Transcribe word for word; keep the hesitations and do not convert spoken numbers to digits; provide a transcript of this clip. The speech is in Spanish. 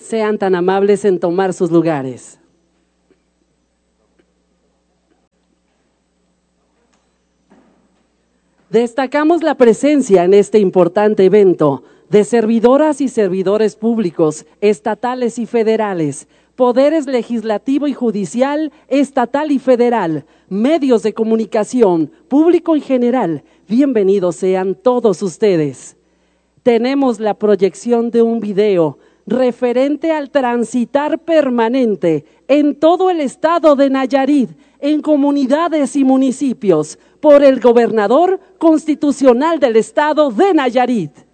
Sean tan amables en tomar sus lugares. Destacamos la presencia en este importante evento de servidoras y servidores públicos, estatales y federales, poderes legislativo y judicial, estatal y federal, medios de comunicación, público en general. Bienvenidos sean todos ustedes. Tenemos la proyección de un video referente al transitar permanente en todo el estado de Nayarit, en comunidades y municipios, por el gobernador constitucional del estado de Nayarit.